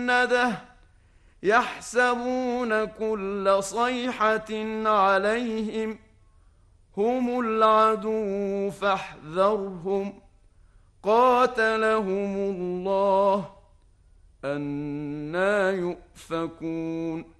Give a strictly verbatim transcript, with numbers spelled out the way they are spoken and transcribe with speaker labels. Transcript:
Speaker 1: مسندة يحسبون كل صيحة عليهم هم العدو فاحذرهم قاتلهم الله أنى يؤفكون